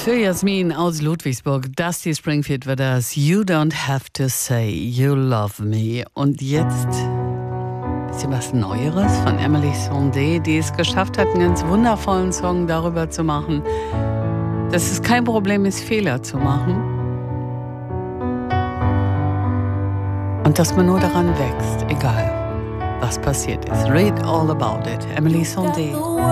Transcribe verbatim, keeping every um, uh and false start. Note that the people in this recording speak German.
Für Jasmin aus Ludwigsburg, Dusty Springfield war das You Don't Have to Say You Love Me. Und jetzt ein bisschen was Neueres von Emily Sandé, die es geschafft hat, einen ganz wundervollen Song darüber zu machen, dass es kein Problem ist, Fehler zu machen. Und dass man nur daran wächst, egal was passiert ist. Read all about it. Emily Sandé.